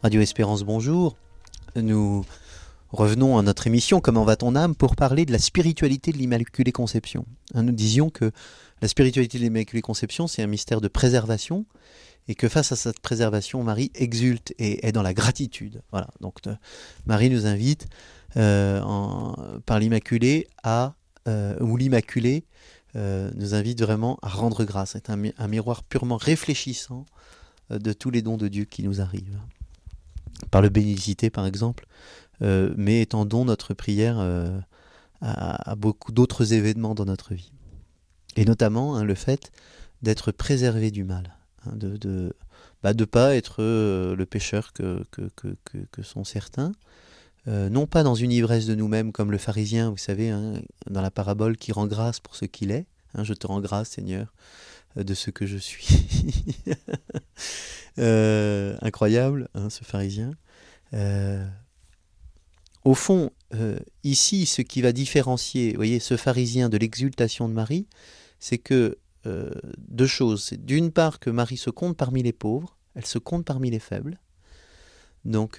Radio Espérance, bonjour. Nous revenons à notre émission Comment va ton âme pour parler de la spiritualité de l'Immaculée Conception. Nous disions que la spiritualité de l'Immaculée Conception, c'est un mystère de préservation et que face à cette préservation, Marie exulte et est dans la gratitude. Voilà. Donc Marie nous invite par l'Immaculée ou l'Immaculée nous invite vraiment à rendre grâce. C'est un miroir purement réfléchissant de tous les dons de Dieu qui nous arrivent. Par le bénédicité par exemple, mais étendons notre prière à beaucoup d'autres événements dans notre vie. Et notamment le fait d'être préservé du mal, de pas être le pécheur que sont certains, non pas dans une ivresse de nous-mêmes comme le pharisien, vous savez, dans la parabole qui rend grâce pour ce qu'il est. Je te rends grâce, Seigneur, de ce que je suis. Incroyable, ce pharisien. Au fond, ici, ce qui va différencier, vous voyez, ce pharisien de l'exultation de Marie, c'est que deux choses. C'est d'une part que Marie se compte parmi les pauvres, elle se compte parmi les faibles. Donc,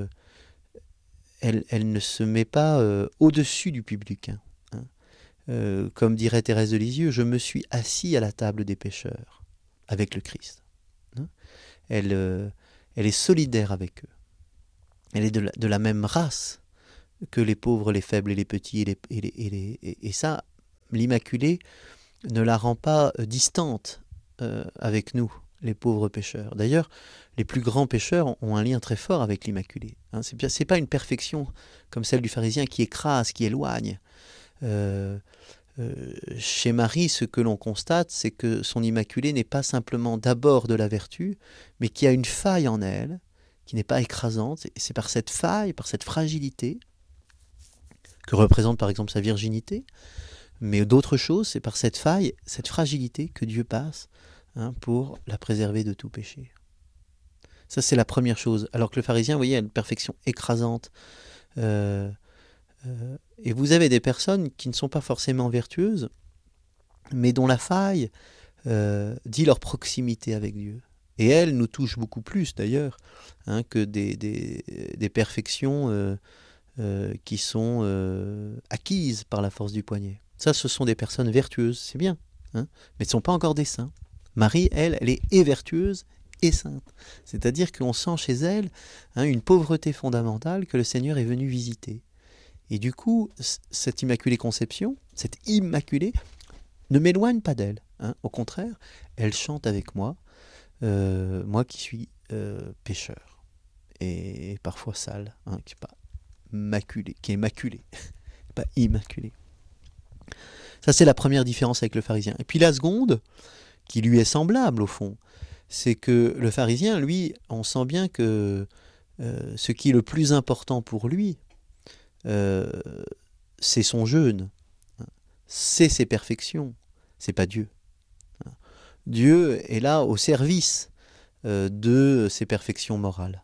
elle ne se met pas au-dessus du public. Comme dirait Thérèse de Lisieux, je me suis assis à la table des pécheurs avec le Christ. Elle est solidaire avec eux. Elle est de la même race que les pauvres, les faibles et les petits. Et ça, l'Immaculée ne la rend pas distante avec nous, les pauvres pécheurs. D'ailleurs, les plus grands pécheurs ont un lien très fort avec l'Immaculée. C'est pas une perfection comme celle du pharisien qui écrase, qui éloigne. Chez Marie, ce que l'on constate, c'est que son Immaculée n'est pas simplement d'abord de la vertu, mais qu'il y a une faille en elle, qui n'est pas écrasante. Et c'est par cette faille, par cette fragilité, que représente par exemple sa virginité, mais d'autres choses, c'est par cette faille, cette fragilité que Dieu passe pour la préserver de tout péché. Ça, c'est la première chose. Alors que le pharisien, vous voyez, a une perfection écrasante. Et vous avez des personnes qui ne sont pas forcément vertueuses, mais dont la faille dit leur proximité avec Dieu. Et elle nous touche beaucoup plus d'ailleurs que des perfections qui sont acquises par la force du poignet. Ça, ce sont des personnes vertueuses, c'est bien, mais ce ne sont pas encore des saints. Marie, elle est et vertueuse et sainte. C'est-à-dire qu'on sent chez elle une pauvreté fondamentale que le Seigneur est venu visiter. Et du coup, cette Immaculée Conception, cette Immaculée, ne m'éloigne pas d'elle. Au contraire, elle chante avec moi, moi qui suis pécheur, et parfois sale, qui n'est pas maculé, qui est maculé, pas immaculé. Ça, c'est la première différence avec le pharisien. Et puis la seconde, qui lui est semblable au fond, c'est que le pharisien, lui, on sent bien que ce qui est le plus important pour lui, c'est son jeûne, c'est ses perfections, c'est pas Dieu. Dieu est là au service de ses perfections morales.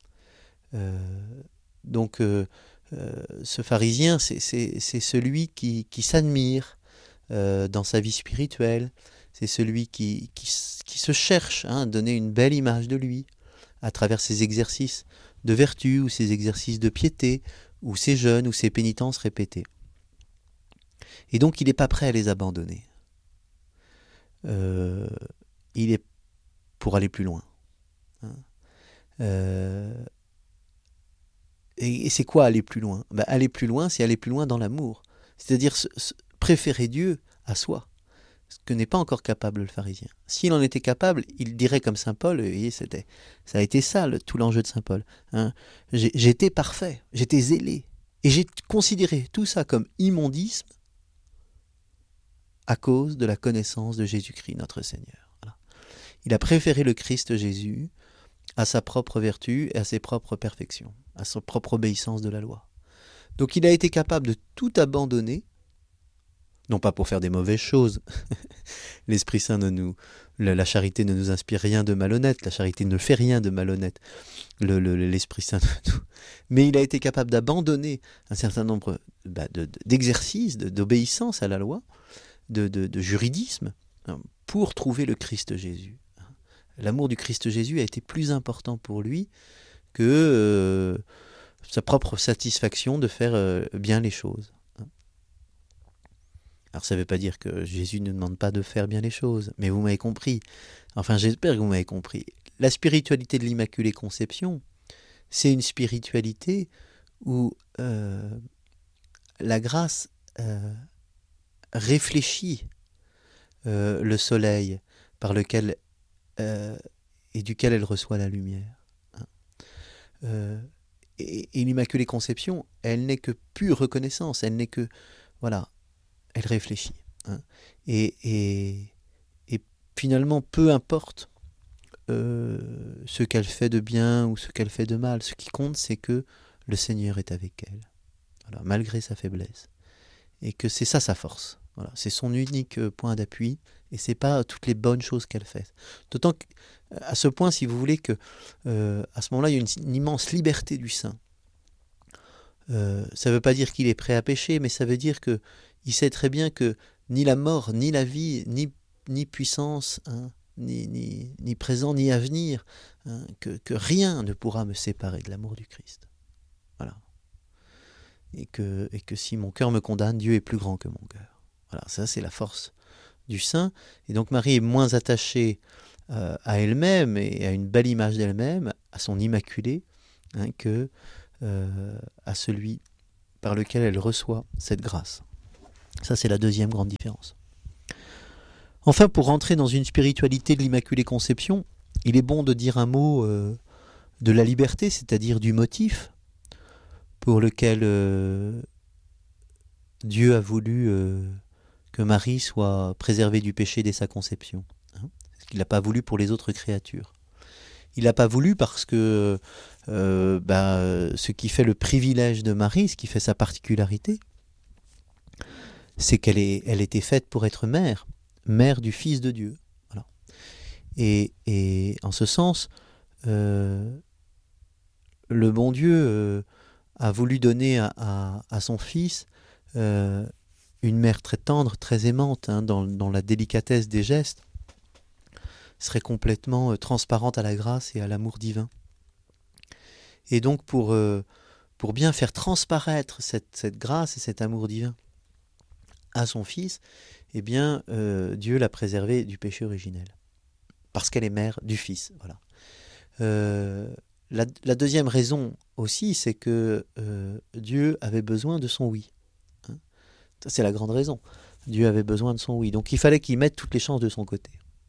Donc ce pharisien, c'est celui qui s'admire dans sa vie spirituelle, c'est celui qui se cherche à donner une belle image de lui à travers ses exercices de vertu ou ses exercices de piété ou ses jeûnes ou ses pénitences répétées. Et donc il n'est pas prêt à les abandonner. Il est pour aller plus loin. Et c'est quoi aller plus loin ? Aller plus loin, c'est aller plus loin dans l'amour. C'est-à-dire préférer Dieu à soi. Ce que n'est pas encore capable le pharisien. S'il en était capable, il dirait comme saint Paul, et ça a été ça tout l'enjeu de saint Paul. J'étais parfait, j'étais zélé, et j'ai considéré tout ça comme immondisme à cause de la connaissance de Jésus-Christ, notre Seigneur. Voilà. Il a préféré le Christ Jésus à sa propre vertu et à ses propres perfections, à sa propre obéissance de la loi. Donc il a été capable de tout abandonner, non pas pour faire des mauvaises choses. L'Esprit Saint la charité ne nous inspire rien de malhonnête, la charité ne fait rien de malhonnête, l'Esprit Saint mais il a été capable d'abandonner un certain nombre d'exercices, d'obéissance à la loi, de juridisme, pour trouver le Christ Jésus. L'amour du Christ Jésus a été plus important pour lui que sa propre satisfaction de faire bien les choses. Alors ça ne veut pas dire que Jésus ne demande pas de faire bien les choses, mais vous m'avez compris. Enfin, j'espère que vous m'avez compris. La spiritualité de l'Immaculée Conception, c'est une spiritualité où la grâce réfléchit le soleil par lequel et duquel elle reçoit la lumière. Et l'Immaculée Conception, elle n'est que pure reconnaissance, elle n'est que, voilà, elle réfléchit. Et finalement, peu importe ce qu'elle fait de bien ou ce qu'elle fait de mal, ce qui compte, c'est que le Seigneur est avec elle, voilà, malgré sa faiblesse. Et que c'est ça sa force. Voilà, c'est son unique point d'appui, et c'est pas toutes les bonnes choses qu'elle fait. D'autant qu'à ce point, si vous voulez, que à ce moment-là, il y a une immense liberté du saint. Ça ne veut pas dire qu'il est prêt à pécher, mais ça veut dire que il sait très bien que ni la mort, ni la vie, ni puissance, ni présent, ni avenir, que rien ne pourra me séparer de l'amour du Christ. Voilà. Et que si mon cœur me condamne, Dieu est plus grand que mon cœur. Voilà, ça c'est la force du saint. Et donc Marie est moins attachée à elle-même et à une belle image d'elle-même, à son immaculé, que à celui par lequel elle reçoit cette grâce. Ça, c'est la deuxième grande différence. Enfin, pour rentrer dans une spiritualité de l'Immaculée Conception, il est bon de dire un mot de la liberté, c'est-à-dire du motif pour lequel Dieu a voulu que Marie soit préservée du péché dès sa conception. Ce qu'il n'a pas voulu pour les autres créatures. Il n'a pas voulu parce que ce qui fait le privilège de Marie, ce qui fait sa particularité, c'est qu'elle était faite pour être mère du Fils de Dieu. Voilà. Et en ce sens, le bon Dieu a voulu donner à son Fils une mère très tendre, très aimante, dans la délicatesse des gestes, serait complètement transparente à la grâce et à l'amour divin. Et donc pour bien faire transparaître cette grâce et cet amour divin à son Fils, eh bien, Dieu l'a préservée du péché originel, parce qu'elle est mère du Fils. Voilà. La deuxième raison aussi, c'est que Dieu avait besoin de son oui. Ça, c'est la grande raison. Dieu avait besoin de son oui. Donc il fallait qu'il mette toutes les chances de son côté.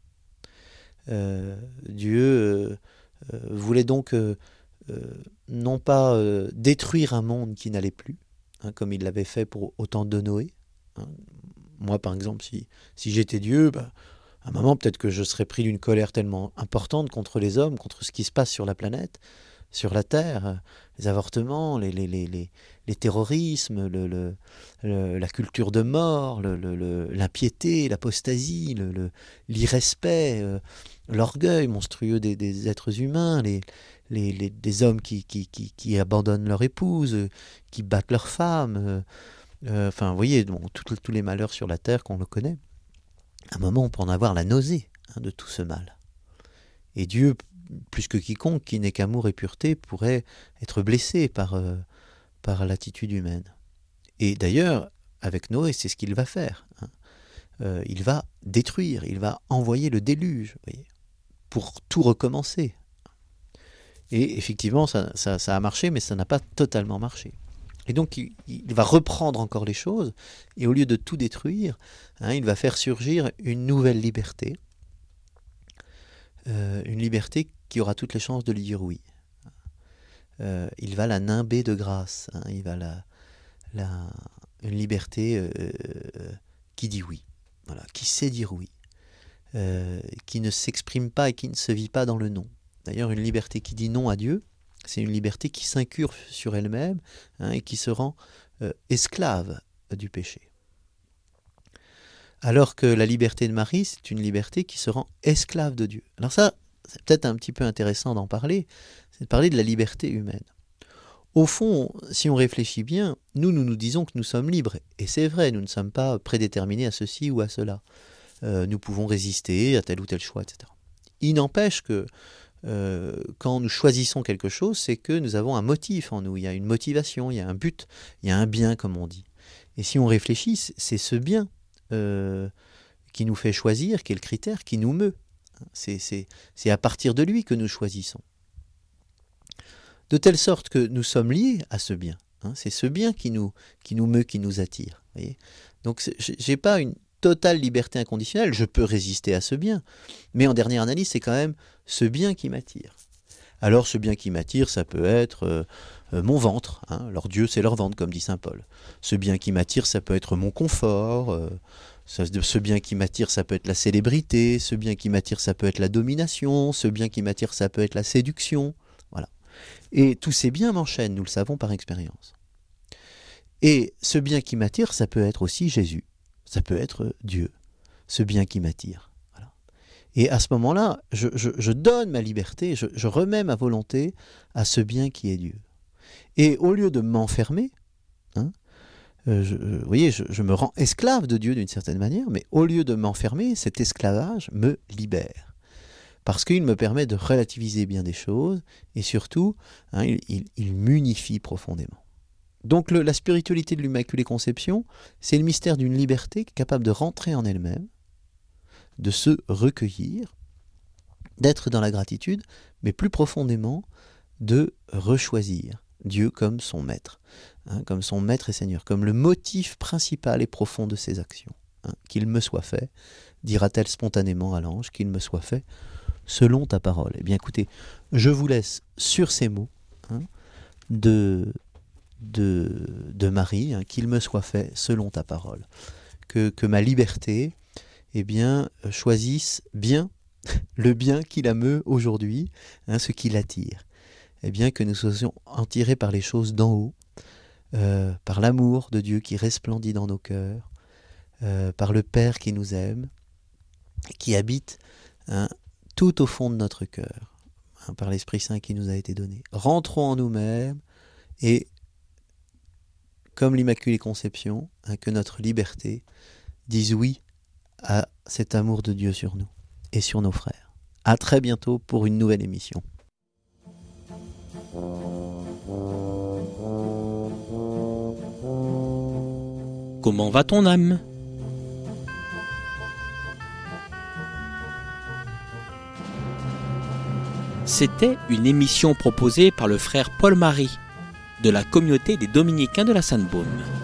Dieu voulait donc non pas détruire un monde qui n'allait plus, comme il l'avait fait au temps de Noé. Moi, par exemple, si j'étais Dieu, à un moment, peut-être que je serais pris d'une colère tellement importante contre les hommes, contre ce qui se passe sur la planète, sur la Terre, les avortements, les terrorismes, la culture de mort, l'impiété, l'apostasie, l'irrespect, l'orgueil monstrueux des êtres humains, des hommes qui abandonnent leur épouse, qui battent leur femme, enfin, vous voyez, tous les malheurs sur la terre qu'on le connaît. À un moment, on peut en avoir la nausée de tout ce mal. Et Dieu, plus que quiconque, qui n'est qu'amour et pureté, pourrait être blessé par l'attitude humaine. Et d'ailleurs, avec Noé, c'est ce qu'il va faire. Il va détruire, il va envoyer le déluge, vous voyez, pour tout recommencer. Et effectivement, ça a marché, mais ça n'a pas totalement marché. Et donc, il va reprendre encore les choses, et au lieu de tout détruire, il va faire surgir une nouvelle liberté, une liberté qui aura toutes les chances de lui dire oui. Il va la nimber de grâce, il va une liberté qui dit oui, voilà, qui sait dire oui, qui ne s'exprime pas et qui ne se vit pas dans le non. D'ailleurs, une liberté qui dit non à Dieu, c'est une liberté qui s'incurve sur elle-même et qui se rend esclave du péché. Alors que la liberté de Marie, c'est une liberté qui se rend esclave de Dieu. Alors ça, c'est peut-être un petit peu intéressant d'en parler, c'est de parler de la liberté humaine. Au fond, si on réfléchit bien, nous disons que nous sommes libres. Et c'est vrai, nous ne sommes pas prédéterminés à ceci ou à cela. Nous pouvons résister à tel ou tel choix, etc. Il n'empêche que quand nous choisissons quelque chose, c'est que nous avons un motif en nous, il y a une motivation, il y a un but, il y a un bien, comme on dit. Et si on réfléchit, c'est ce bien qui nous fait choisir, qui est le critère, qui nous meut. C'est à partir de lui que nous choisissons. De telle sorte que nous sommes liés à ce bien. C'est ce bien qui nous meut, qui nous attire. Voyez. Donc je n'ai pas une totale liberté inconditionnelle, je peux résister à ce bien. Mais en dernière analyse, c'est quand même ce bien qui m'attire. Alors ce bien qui m'attire, ça peut être mon ventre. Alors Dieu, c'est leur ventre, comme dit saint Paul. Ce bien qui m'attire, ça peut être mon confort. Ce bien qui m'attire, ça peut être la célébrité. Ce bien qui m'attire, ça peut être la domination. Ce bien qui m'attire, ça peut être la séduction. Voilà. Et tous ces biens m'enchaînent, nous le savons par expérience. Et ce bien qui m'attire, ça peut être aussi Jésus. Ça peut être Dieu. Ce bien qui m'attire. Voilà. Et à ce moment-là, je donne ma liberté, je remets ma volonté à ce bien qui est Dieu. Et au lieu de m'enfermer, vous voyez, je me rends esclave de Dieu d'une certaine manière, mais au lieu de m'enfermer, cet esclavage me libère. Parce qu'il me permet de relativiser bien des choses, et surtout, il m'unifie profondément. Donc la spiritualité de l'Immaculée Conception, c'est le mystère d'une liberté capable de rentrer en elle-même, de se recueillir, d'être dans la gratitude, mais plus profondément, de rechoisir Dieu comme son maître, comme son maître et Seigneur, comme le motif principal et profond de ses actions. Qu'il me soit fait, dira-t-elle spontanément à l'ange, qu'il me soit fait selon ta parole. Eh bien écoutez, je vous laisse sur ces mots de Marie, qu'il me soit fait selon ta parole. Que ma liberté, choisisse bien le bien qui la meut aujourd'hui, ce qui l'attire. Eh bien que nous soyons attirés par les choses d'en haut, par l'amour de Dieu qui resplendit dans nos cœurs, par le Père qui nous aime, qui habite tout au fond de notre cœur, par l'Esprit Saint qui nous a été donné. Rentrons en nous-mêmes et, comme l'Immaculée Conception, que notre liberté dise oui à cet amour de Dieu sur nous et sur nos frères. À très bientôt pour une nouvelle émission. Comment va ton âme ? C'était une émission proposée par le frère Paul-Marie de la communauté des Dominicains de la Sainte-Baume.